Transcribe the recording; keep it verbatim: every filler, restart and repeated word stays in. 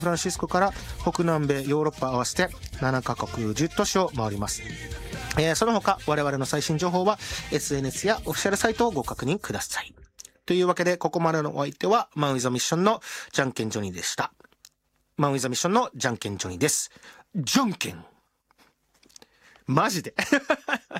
フランシスコから北南米ヨーロッパ合わせてななカ国じゅっ都市を回ります。えー、その他我々の最新情報は エスエヌエス やオフィシャルサイトをご確認ください。というわけでここまでのお相手はマンウィザミッションのじゃんけんジョニーでした。マンウィザミッションのじゃんけんジョニーです。じゃんけんマジで